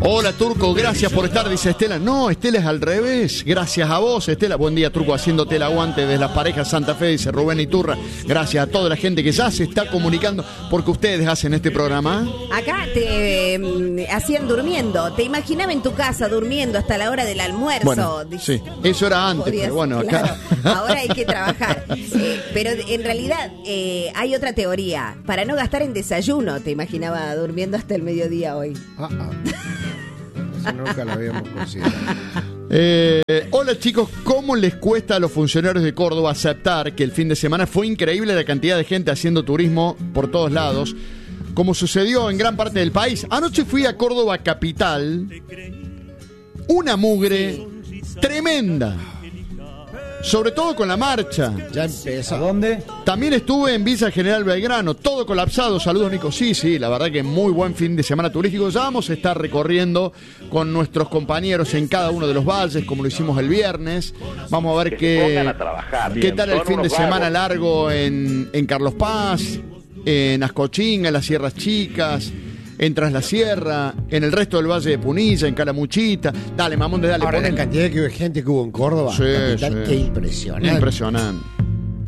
Hola, Turco, gracias por estar, dice Estela. No, Estela es al revés. Gracias a vos, Estela. Buen día, Turco, haciéndote el aguante desde las parejas Santa Fe, dice Rubén Iturra. Gracias a toda la gente que ya se está comunicando porque ustedes hacen este programa. Acá te hacían durmiendo. Te imaginaba en tu casa durmiendo hasta la hora del almuerzo. Bueno, sí, eso era antes, pero bueno, acá. Claro, ahora hay que trabajar. Pero en realidad hay otra teoría. Para no gastar en desayuno, te imaginaba durmiendo hasta el mediodía hoy. Nunca lo habíamos considerado. Hola chicos, ¿cómo les cuesta a los funcionarios de Córdoba aceptar que el fin de semana fue increíble la cantidad de gente haciendo turismo por todos lados, como sucedió en gran parte del país? Anoche fui a Córdoba capital, una mugre tremenda, sobre todo con la marcha. Ya empezó. ¿A dónde? También estuve en Villa General Belgrano, todo colapsado. Saludos, Nico. Sí, la verdad que muy buen fin de semana turístico. Ya vamos a estar recorriendo con nuestros compañeros en cada uno de los valles, como lo hicimos el viernes. Vamos a ver qué tal el fin de semana largo en Carlos Paz, en Ascochinga, en las Sierras Chicas, en Tras la Sierra, en el resto del Valle de Punilla, en Calamuchita. Dale, Mamonde, dale. Ahora la cantidad de gente que hubo en Córdoba, Sí. qué impresionante. Impresionante.